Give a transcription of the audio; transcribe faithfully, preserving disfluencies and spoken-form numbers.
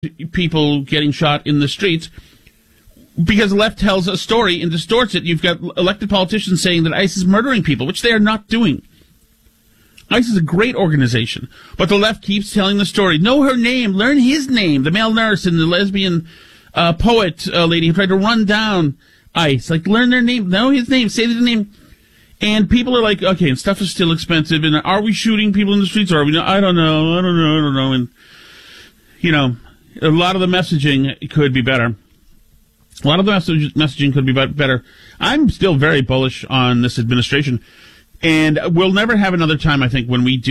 people getting shot in the streets because the left tells a story and distorts it. You've got elected politicians saying that ICE is murdering people, which they are not doing. ICE is a great organization, but the left keeps telling the story. Know her name, learn his name, the male nurse and the lesbian uh, poet uh, lady who tried to run down ICE. Like, learn their name, know his name, say the name. And people are like, okay, and stuff is still expensive, and are we shooting people in the streets, or are we not? I don't know, I don't know, I don't know. And, you know, a lot of the messaging could be better. A lot of the message, messaging could be better. I'm still very bullish on this administration, and we'll never have another time, I think, when we do